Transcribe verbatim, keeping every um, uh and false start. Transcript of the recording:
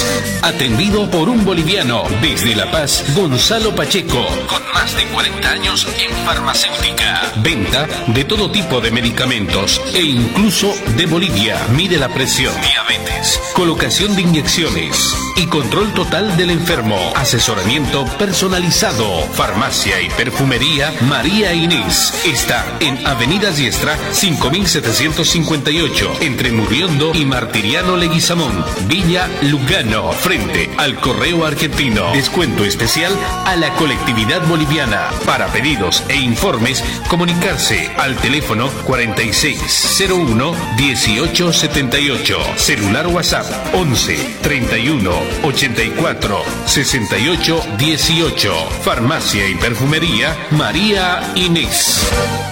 Atendido por un boliviano desde La Paz, Gonzalo Pacheco, con más de cuarenta años en farmacéutica. Venta de todo tipo de medicamentos e incluso de Bolivia. Mide la presión, diabetes, colocación de inyecciones y control total del enfermo. Asesoramiento personalizado. Farmacia y perfumería María Inés. Está en Avenida Diestra cinco mil setecientos cincuenta y ocho, entre Murriondo y Martiriano Leguizamón, Villa Lugano, frente al Correo Argentino. Descuento especial a la colectividad boliviana. Para pedidos e informes, comunicarse al teléfono cuarenta y seis cero uno dieciocho setenta y ocho. Celular WhatsApp once treinta y uno ochenta y cuatro sesenta y ocho dieciocho. Farmacia y perfumería María Inés.